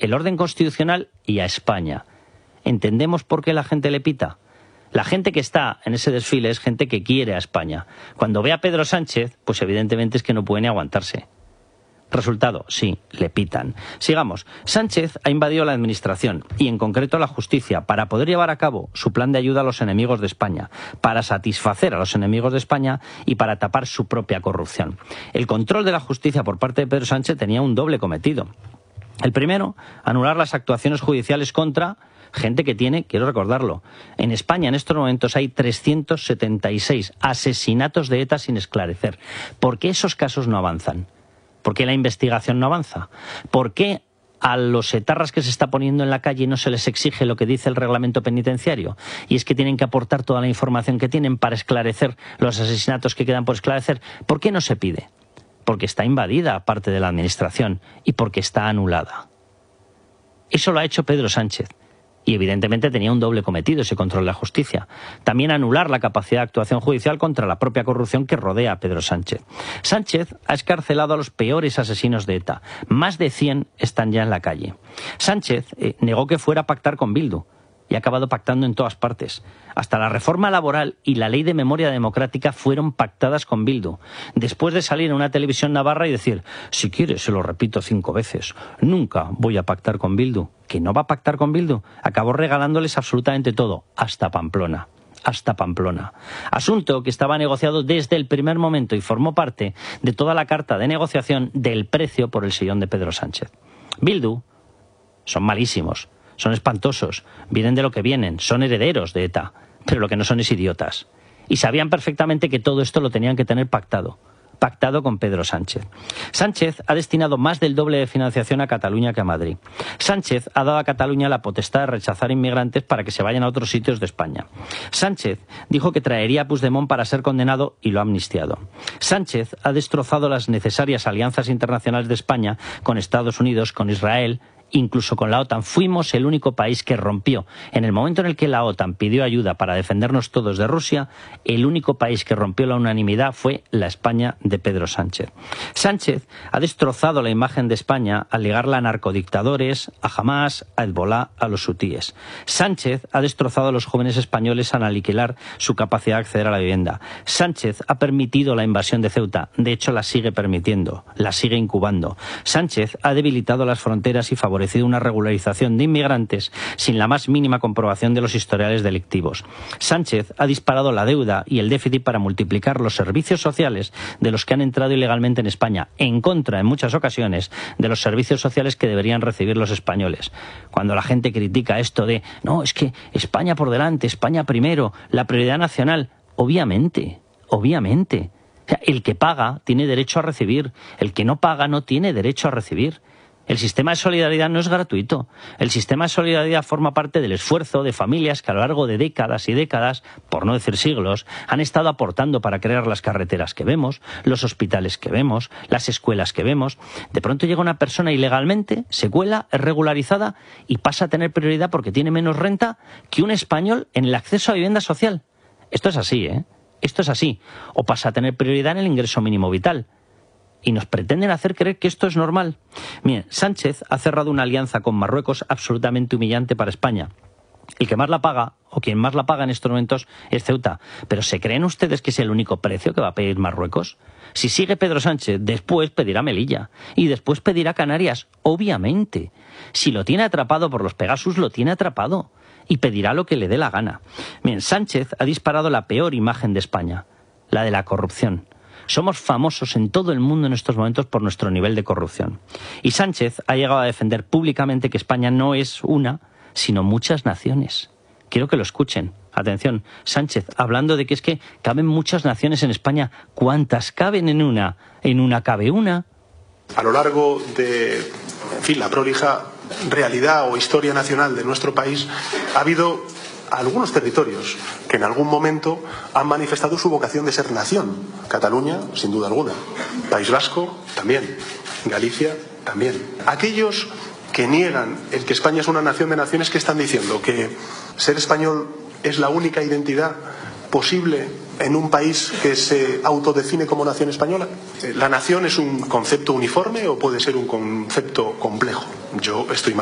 el orden constitucional y a España. ¿Entendemos por qué la gente le pita? La gente que está en ese desfile es gente que quiere a España. Cuando ve a Pedro Sánchez, pues evidentemente es que no puede ni aguantarse. Resultado, sí, le pitan. Sigamos. Sánchez ha invadido la administración y en concreto la justicia para poder llevar a cabo su plan de ayuda a los enemigos de España, para satisfacer a los enemigos de España y para tapar su propia corrupción. El control de la justicia por parte de Pedro Sánchez tenía un doble cometido. El primero, anular las actuaciones judiciales contra gente que tiene, quiero recordarlo, en España en estos momentos hay 376 asesinatos de ETA sin esclarecer. ¿Por qué esos casos no avanzan? ¿Por qué la investigación no avanza? ¿Por qué a los etarras que se está poniendo en la calle no se les exige lo que dice el reglamento penitenciario? Y es que tienen que aportar toda la información que tienen para esclarecer los asesinatos que quedan por esclarecer. ¿Por qué no se pide? Porque está invadida parte de la administración y porque está anulada. Eso lo ha hecho Pedro Sánchez. Y evidentemente tenía un doble cometido ese control de la justicia. También anular la capacidad de actuación judicial contra la propia corrupción que rodea a Pedro Sánchez. Sánchez ha excarcelado a los peores asesinos de ETA. Más de 100 están ya en la calle. Sánchez negó que fuera a pactar con Bildu y ha acabado pactando en todas partes. Hasta la reforma laboral y la ley de memoria democrática fueron pactadas con Bildu. Después de salir en una televisión navarra y decir, si quieres se lo repito 5 veces, nunca voy a pactar con Bildu. ¿Que no va a pactar con Bildu? Acabó regalándoles absolutamente todo, hasta Pamplona. Hasta Pamplona. Asunto que estaba negociado desde el primer momento y formó parte de toda la carta de negociación del precio por el sillón de Pedro Sánchez. Bildu son malísimos. Son espantosos, vienen de lo que vienen, son herederos de ETA, pero lo que no son es idiotas. Y sabían perfectamente que todo esto lo tenían que tener pactado con Pedro Sánchez. Sánchez ha destinado más del doble de financiación a Cataluña que a Madrid. Sánchez ha dado a Cataluña la potestad de rechazar inmigrantes para que se vayan a otros sitios de España. Sánchez dijo que traería a Puigdemont para ser condenado y lo ha amnistiado. Sánchez ha destrozado las necesarias alianzas internacionales de España con Estados Unidos, con Israel, incluso con la OTAN. Fuimos el único país que rompió. En el momento en el que la OTAN pidió ayuda para defendernos todos de Rusia, el único país que rompió la unanimidad fue la España de Pedro Sánchez. Sánchez ha destrozado la imagen de España al ligarla a narcodictadores, a Hamás, a Hezbolá, a los hutíes. Sánchez ha destrozado a los jóvenes españoles al aniquilar su capacidad de acceder a la vivienda. Sánchez ha permitido la invasión de Ceuta. De hecho, la sigue permitiendo, la sigue incubando. Sánchez ha debilitado las fronteras y favorecido una regularización de inmigrantes sin la más mínima comprobación de los historiales delictivos. Sánchez ha disparado la deuda y el déficit para multiplicar los servicios sociales de los que han entrado ilegalmente en España, en contra, en muchas ocasiones, de los servicios sociales que deberían recibir los españoles. Cuando la gente critica esto de, no, es que España por delante, España primero, la prioridad nacional, obviamente. O sea, el que paga tiene derecho a recibir, el que no paga no tiene derecho a recibir. El sistema de solidaridad no es gratuito. El sistema de solidaridad forma parte del esfuerzo de familias que a lo largo de décadas y décadas, por no decir siglos, han estado aportando para crear las carreteras que vemos, los hospitales que vemos, las escuelas que vemos. De pronto llega una persona ilegalmente, se cuela, es regularizada y pasa a tener prioridad porque tiene menos renta que un español en el acceso a vivienda social. Esto es así, ¿eh? Esto es así. O pasa a tener prioridad en el ingreso mínimo vital. Y nos pretenden hacer creer que esto es normal. Miren, Sánchez ha cerrado una alianza con Marruecos absolutamente humillante para España. El que más la paga, o quien más la paga en estos momentos, es Ceuta. ¿Pero se creen ustedes que es el único precio que va a pedir Marruecos? Si sigue Pedro Sánchez, después pedirá Melilla. Y después pedirá Canarias, obviamente. Si lo tiene atrapado por los Pegasus, lo tiene atrapado. Y pedirá lo que le dé la gana. Miren, Sánchez ha disparado la peor imagen de España, la de la corrupción. Somos famosos en todo el mundo en estos momentos por nuestro nivel de corrupción. Y Sánchez ha llegado a defender públicamente que España no es una, sino muchas naciones. Quiero que lo escuchen. Atención, Sánchez, hablando de que es que caben muchas naciones en España. ¿Cuántas caben en una? ¿En una cabe una? A lo largo de, la prolija realidad o historia nacional de nuestro país, ha habido algunos territorios que en algún momento han manifestado su vocación de ser nación. Cataluña, sin duda alguna. País Vasco, también. Galicia, también. Aquellos que niegan el que España es una nación de naciones, ¿qué están diciendo? ¿Que ser español es la única identidad posible en un país que se autodefine como nación española? ¿La nación es un concepto uniforme o puede ser un concepto complejo? Yo estoy